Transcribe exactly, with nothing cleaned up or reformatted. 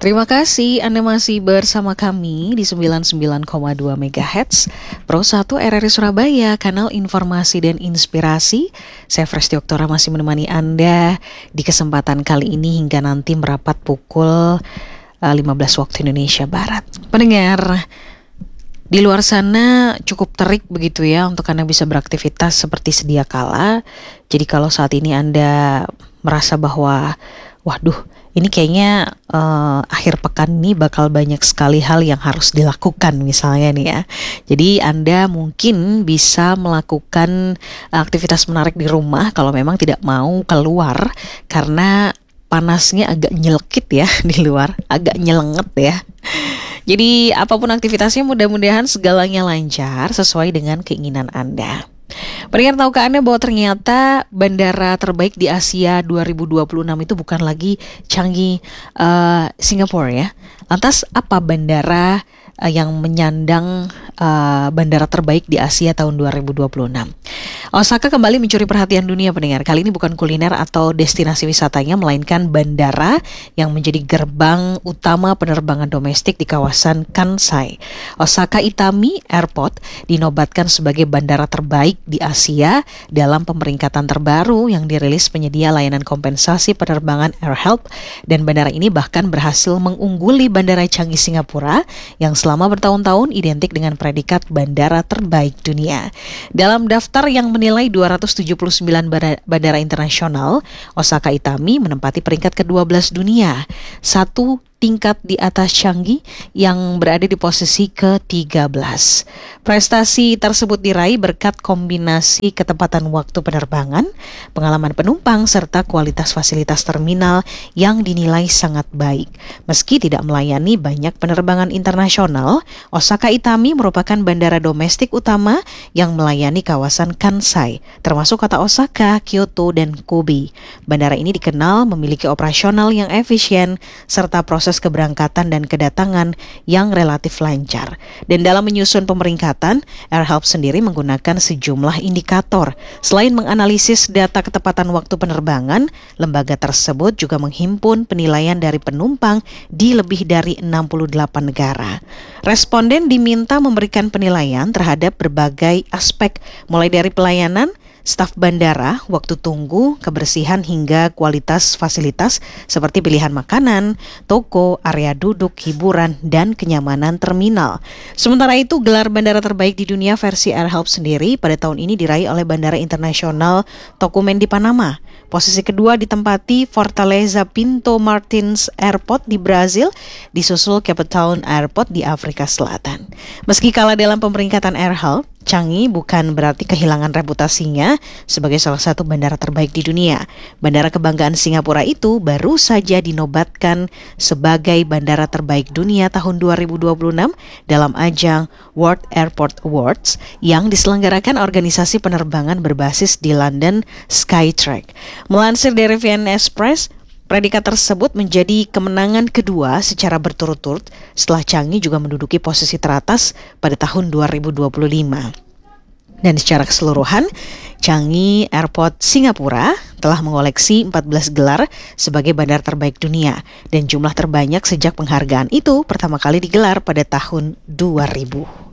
Terima kasih Anda masih bersama kami di sembilan puluh sembilan koma dua megahertz Pro satu R R I Surabaya, kanal informasi dan inspirasi. Saya Fresti Oktora masih menemani Anda di kesempatan kali ini hingga nanti merapat pukul uh, lima belas waktu Indonesia Barat. Pendengar, di luar sana cukup terik begitu ya untuk Anda bisa beraktivitas seperti sedia kala. Jadi kalau saat ini Anda merasa bahwa waduh, ini kayaknya uh, akhir pekan ini bakal banyak sekali hal yang harus dilakukan misalnya nih ya. Jadi Anda mungkin bisa melakukan aktivitas menarik di rumah kalau memang tidak mau keluar karena panasnya agak nyelekit ya di luar, agak nyelenget ya. Jadi apapun aktivitasnya mudah-mudahan segalanya lancar sesuai dengan keinginan Anda. Pendengar, tahukah Anda bahwa ternyata bandara terbaik di Asia dua ribu dua puluh enam itu bukan lagi Changi, uh, Singapura ya. Lantas apa bandara uh, yang menyandang uh, bandara terbaik di Asia tahun dua ribu dua puluh enam? Osaka kembali mencuri perhatian dunia, pendengar. Kali ini bukan kuliner atau destinasi wisatanya, melainkan bandara yang menjadi gerbang utama penerbangan domestik di kawasan Kansai. Osaka Itami Airport dinobatkan sebagai bandara terbaik di Asia dalam pemeringkatan terbaru yang dirilis penyedia layanan kompensasi penerbangan AirHelp, dan bandara ini bahkan berhasil mengungguli bandara Changi Singapura yang selama bertahun-tahun identik dengan predikat bandara terbaik dunia. Dalam daftar yang menilai dua ratus tujuh puluh sembilan bandara internasional, Osaka Itami menempati peringkat kedua belas dunia, satu tingkat di atas Changi yang berada di posisi ke tiga belas. Prestasi tersebut diraih berkat kombinasi ketepatan waktu penerbangan, pengalaman penumpang, serta kualitas fasilitas terminal yang dinilai sangat baik. Meski tidak melayani banyak penerbangan internasional, Osaka Itami merupakan bandara domestik utama yang melayani kawasan Kansai, termasuk kota Osaka, Kyoto, dan Kobe. Bandara ini dikenal memiliki operasional yang efisien serta proses keberangkatan dan kedatangan yang relatif lancar. Dan dalam menyusun pemeringkatan, AirHelp sendiri menggunakan sejumlah indikator. Selain menganalisis data ketepatan waktu penerbangan, lembaga tersebut juga menghimpun penilaian dari penumpang di lebih dari enam puluh delapan negara. Responden diminta memberikan penilaian terhadap berbagai aspek, mulai dari pelayanan, staf bandara, waktu tunggu, kebersihan hingga kualitas fasilitas seperti pilihan makanan, toko, area duduk, hiburan, dan kenyamanan terminal. Sementara itu, gelar bandara terbaik di dunia versi AirHelp sendiri pada tahun ini diraih oleh Bandara Internasional Tocumen di Panama. Posisi kedua ditempati Fortaleza Pinto Martins Airport di Brazil, disusul Cape Town Airport di Afrika Selatan. Meski kalah dalam pemeringkatan AirHelp, Changi bukan berarti kehilangan reputasinya sebagai salah satu bandara terbaik di dunia. Bandara kebanggaan Singapura itu baru saja dinobatkan sebagai bandara terbaik dunia tahun dua ribu dua puluh enam dalam ajang World Airport Awards yang diselenggarakan organisasi penerbangan berbasis di London Skytrack. Melansir dari V N Express, predikat tersebut menjadi kemenangan kedua secara berturut-turut setelah Changi juga menduduki posisi teratas pada tahun dua ribu dua puluh lima. Dan secara keseluruhan, Changi Airport Singapura telah mengoleksi empat belas gelar sebagai bandara terbaik dunia, dan jumlah terbanyak sejak penghargaan itu pertama kali digelar pada tahun dua ribu.